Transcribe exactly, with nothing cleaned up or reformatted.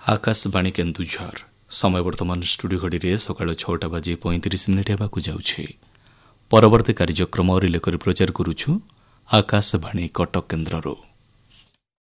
आकाशवाणी केन्दुझर समय वर्तमान स्टूडियो घड़ी सका छटा बाजी पैंतीस मिनिट होगा जाऊे परवर्ती कार्यक्रम रिले कर प्रचार करुछु आकाशवाणी कटक केन्द्र।